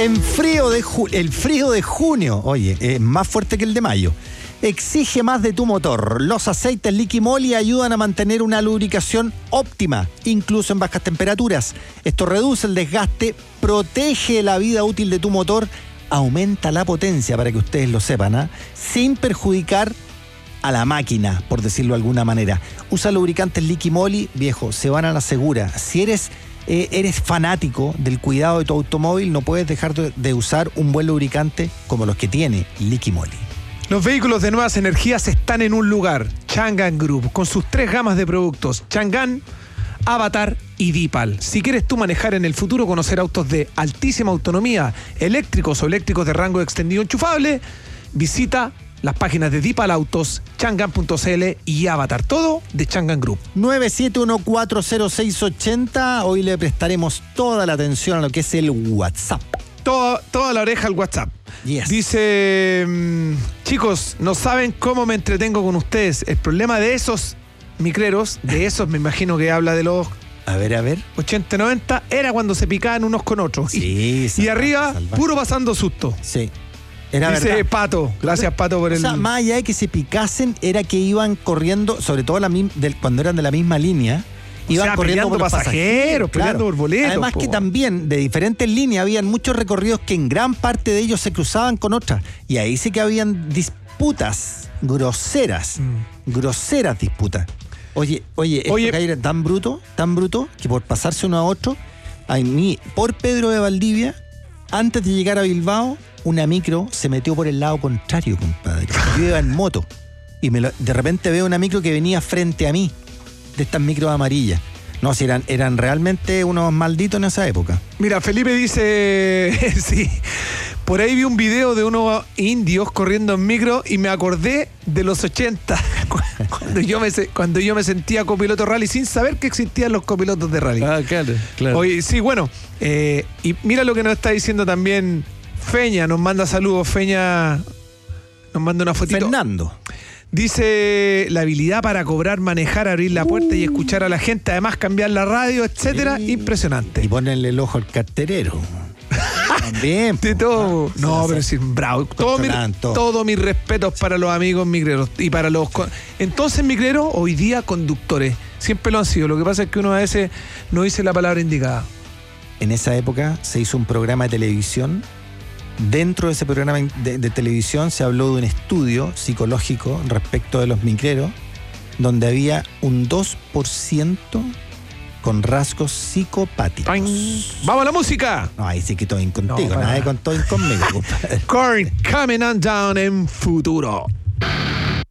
el frío de junio, oye, es más fuerte que el de mayo. Exige más de tu motor. Los aceites Liqui Moly ayudan a mantener una lubricación óptima, incluso en bajas temperaturas. Esto reduce el desgaste, protege la vida útil de tu motor, aumenta la potencia, para que ustedes lo sepan, sin perjudicar a la máquina, por decirlo de alguna manera. Usa lubricantes Liqui Moly, viejo, se van a la segura. Si eres fanático del cuidado de tu automóvil, no puedes dejar de usar un buen lubricante como los que tiene Liqui Moly. Los vehículos de nuevas energías están en un lugar, Changan Group, con sus 3 gamas de productos, Changan, Avatar y Dipal. Si quieres tú manejar en el futuro, conocer autos de altísima autonomía, eléctricos o eléctricos de rango extendido enchufable, visita las páginas de Dipal Autos, changan.cl y Avatar, todo de Changan Group. 971400680, hoy le prestaremos toda la atención a lo que es el WhatsApp. Toda la oreja al WhatsApp. Yes. Dice, chicos, no saben cómo me entretengo con ustedes. El problema de esos micreros, de esos me imagino que habla de los... A ver. 80, 90, era cuando se picaban unos con otros. Sí, y arriba, puro pasando susto. Sí. Era dice verdad. Pato, gracias Pato por el... O sea, más allá de que se picasen, era que iban corriendo, sobre todo cuando eran de la misma línea, iban corriendo por pasajeros, peleando por boletos. Además que también de diferentes líneas habían muchos recorridos que en gran parte de ellos se cruzaban con otras. Y ahí sí que habían disputas groseras disputas. Oye, esto que era tan bruto, que por pasarse uno a otro, a mí, por Pedro de Valdivia, antes de llegar a Bilbao, una micro se metió por el lado contrario, compadre. Yo iba en moto y de repente veo una micro que venía frente a mí, de estas micros amarillas. No, si eran realmente unos malditos en esa época. Mira, Felipe dice, sí, por ahí vi un video de unos indios corriendo en micro y me acordé de los 80, cuando yo me sentía copiloto rally sin saber que existían los copilotos de rally. Ah, claro. Oye, sí, bueno, y mira lo que nos está diciendo también Feña, nos manda saludos, Feña nos manda una fotito. Fernando. Dice, la habilidad para cobrar, manejar, abrir la puerta y escuchar a la gente, además cambiar la radio, etcétera, impresionante. Y ponerle el ojo al carterero. También. De todo. No, pero sí, bravo. Todos mis respetos para los amigos micreros y para los... Entonces, micreros, hoy día conductores. Siempre lo han sido. Lo que pasa es que uno a veces no dice la palabra indicada. En esa época se hizo un programa de televisión. Dentro de ese programa de televisión se habló de un estudio psicológico respecto de los micreros, donde había un 2% con rasgos psicopáticos. ¡Vamos a la música! No, ahí sí que todo contigo, nada de con todo conmigo, compadre. Korn, Coming On Down en futuro.